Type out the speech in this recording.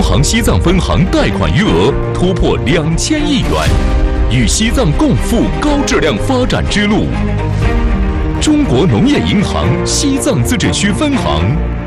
行西藏分行贷款余额突破2000亿元，与西藏共赴高质量发展之路。中国农业银行西藏自治区分行